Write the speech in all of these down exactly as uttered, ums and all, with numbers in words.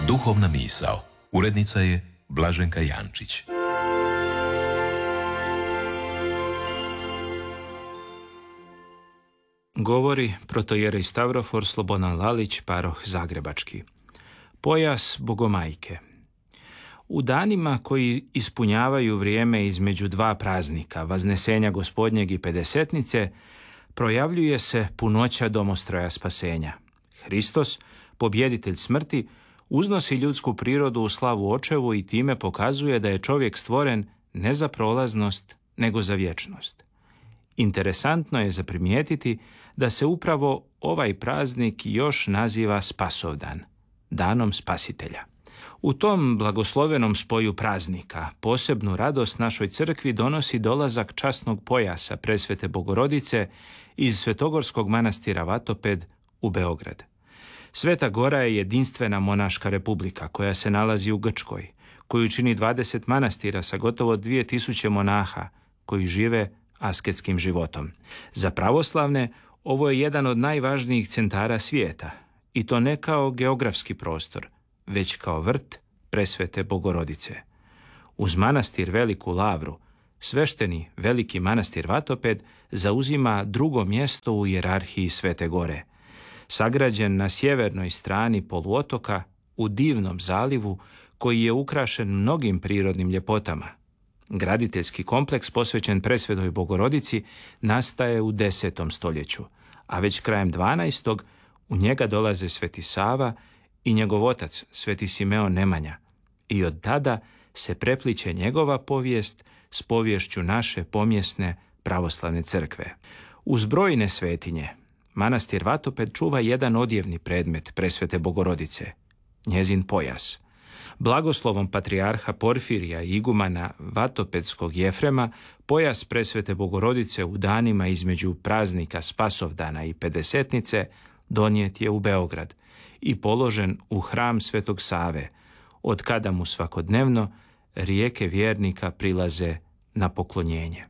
Duhovna misao. Urednica je Blaženka Jančić. Govori protojerej Stavrofor Slobodan Lalić, paroh Zagrebački. Pojas Bogomajke. U danima koji ispunjavaju vrijeme između dva praznika, Vaznesenja Gospodnjeg i Pedesetnice, projavljuje se punoća domostroja spasenja. Hristos, pobjeditelj smrti, uznosi ljudsku prirodu u slavu očevu i time pokazuje da je čovjek stvoren ne za prolaznost, nego za vječnost. Interesantno je zaprimijetiti da se upravo ovaj praznik još naziva Spasovdan, danom spasitelja. U tom blagoslovenom spoju praznika posebnu radost našoj crkvi donosi dolazak časnog pojasa Presvete Bogorodice iz Svetogorskog manastira Vatoped u Beograd. Sveta Gora je jedinstvena monaška republika koja se nalazi u Grčkoj, koju čini dvadeset manastira sa gotovo dvije tisuće monaha koji žive asketskim životom. Za pravoslavne ovo je jedan od najvažnijih centara svijeta, i to ne kao geografski prostor, već kao vrt Presvete Bogorodice. Uz manastir Veliku Lavru, svešteni veliki manastir Vatoped zauzima drugo mjesto u hijerarhiji Svete Gore. Sagrađen na sjevernoj strani poluotoka u divnom zalivu koji je ukrašen mnogim prirodnim ljepotama. Graditeljski kompleks posvećen Presvetoj Bogorodici nastaje u desetom stoljeću, a već krajem dvanaestog u njega dolaze Sveti Sava i njegov otac, Sveti Simeon Nemanja, i od tada se prepliče njegova povijest s poviješću naše pomjesne pravoslavne crkve. Uz brojne svetinje, manastir Vatoped čuva jedan odjevni predmet Presvete Bogorodice, njezin pojas. Blagoslovom patrijarha Porfirija i igumana Vatopedskog Jefrema, pojas Presvete Bogorodice u danima između praznika Spasovdana i Pedesetnice donijet je u Beograd i položen u hram Svetog Save, od kada mu svakodnevno rijeke vjernika prilaze na poklonjenje.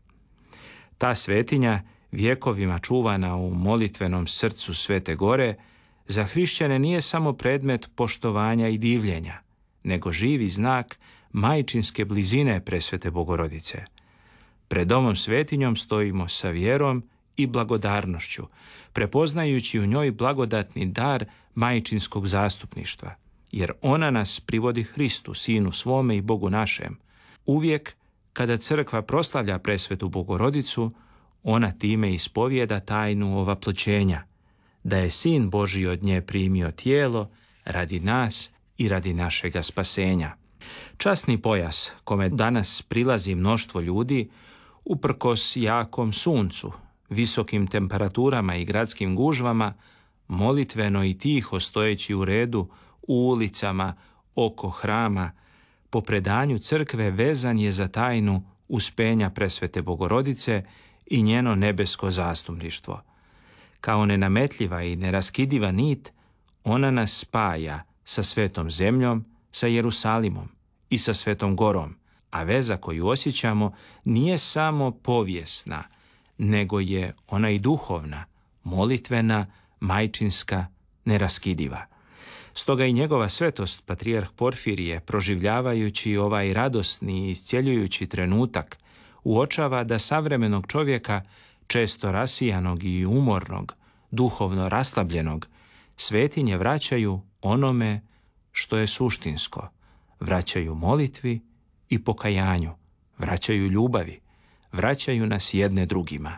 Ta svetinja, vjekovima čuvana u molitvenom srcu Svete Gore, za hrišćane nije samo predmet poštovanja i divljenja, nego živi znak majčinske blizine Presvete Bogorodice. Pred ovom svetinjom stojimo sa vjerom i blagodarnošću, prepoznajući u njoj blagodatni dar majčinskog zastupništva, jer ona nas privodi Hristu, Sinu svome i Bogu našem. Uvijek kada crkva proslavlja Presvetu Bogorodicu, ona time ispovijeda tajnu ovaploćenja, da je Sin Božji od nje primio tijelo radi nas i radi našega spasenja. Časni pojas, kome danas prilazi mnoštvo ljudi, uprkos jakom suncu, visokim temperaturama i gradskim gužvama, molitveno i tiho stojeći u redu u ulicama oko hrama, po predanju crkve vezan je za tajnu uspenja Presvete Bogorodice i njeno nebesko zastupništvo. Kao nenametljiva i neraskidiva nit, ona nas spaja sa Svetom zemljom, sa Jerusalimom i sa Svetom Gorom, a veza koju osjećamo nije samo povijesna, nego je ona i duhovna, molitvena, majčinska, neraskidiva. Stoga i njegova svetost, patrijarh Porfirije, proživljavajući ovaj radosni i iscjeljujući trenutak, uočava da savremenog čovjeka, često rasijanog i umornog, duhovno raslabljenog, svetinje vraćaju onome što je suštinsko, vraćaju molitvi i pokajanju, vraćaju ljubavi, vraćaju nas jedne drugima.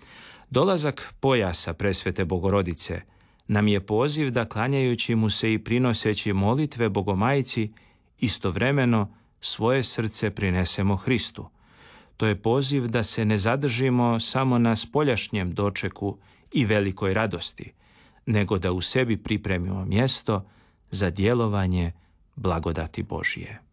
Dolazak pojasa Presvete Bogorodice nam je poziv da, klanjajući mu se i prinoseći molitve Bogomajci, istovremeno svoje srce prinesemo Hristu. To je poziv da se ne zadržimo samo na spoljašnjem dočeku i velikoj radosti, nego da u sebi pripremimo mjesto za djelovanje blagodati Božije.